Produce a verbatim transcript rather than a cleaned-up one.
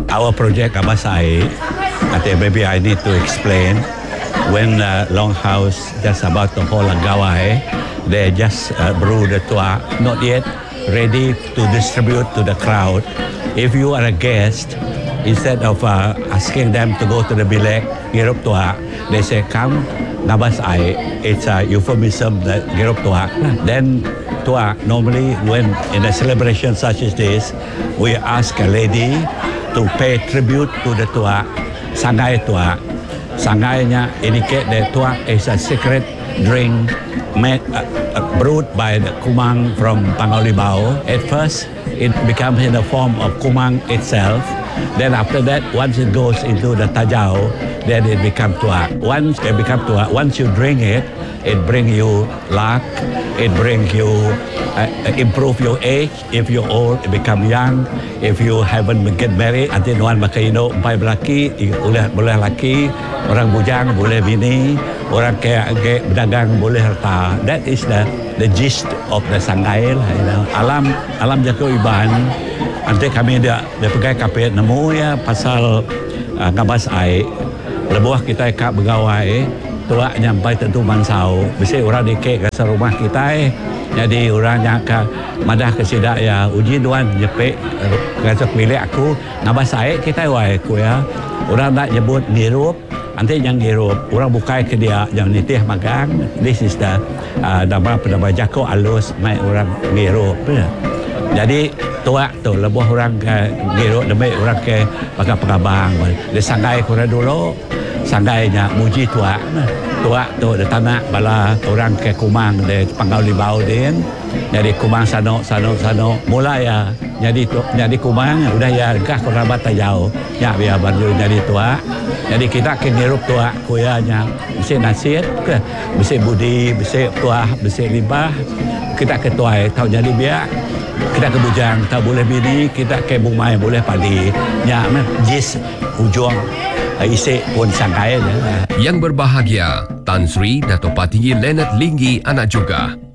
our project Abasai, I think maybe I need to explain. When uh, Longhouse just about to hold a gawai, they just uh, brew the tua, not yet ready to distribute to the crowd. If you are a guest, instead of uh, asking them to go to the bilek, girup tua, they say, come, Nabasai. It's a euphemism, that girup tua. Then tua, normally when in a celebration such as this, we ask a lady to pay tribute to the tua, sangai tua. Sangainya indicate that tua is a secret drink made, uh, uh, brewed by the kumang from Pangaulibao. At first, it becomes in the form of kumang itself. Then after that, once it goes into the tajau, then it becomes tua. Once it becomes tua, once you drink it, it brings you luck. It brings you uh, improve your age. If you're old, it become young. If you haven't get married, nanti nuan makaino empat lelaki, boleh boleh laki, orang bujang boleh bini, orang kaya kaya berdagang boleh harta. That is the the gist of the sanggai lah. You know. Alam alam jago iban. Nanti kami dia dia pegai kapit nemu ya pasal uh, ngabas ai. Lebuah kita kak begawai. Tua nyampai tentu mansau. Bisa orang dikek ke rumah kita. Jadi orang yang ke madah ke sidak ya uji duan jepek rasa pilih aku ngabas ai kita wai aku ya. Orang nak nyebut ngirup, nanti yang ngirup orang bukai ke dia yang nitih magang. This is the uh, nama nama jako alus mai orang ngirup. Jadi tua tu lebuh orang ke ngirup demi orang ke pakai pengabang. Dia sanggai kurang dulu. Sanggainya muji tua tua tu de tanah bala orang ke kumang de Pangaulibao din jadi kumang sano sano sano mulai ya jadi tu jadi kumang udah ya gah kerabat tajau ya biar baru jadi tua jadi kita ke ngirup tua kuyanya bisa nasihat ke bisa budi bisa tua bisa libah kita ke tua tahu jadi biar kita ke bujang tak boleh bini kita ke bumai boleh padi nya jis ujung isi pun sangkai. Yang berbahagia, Tan Sri Dato' Patinggi Leonard Linggi anak juga.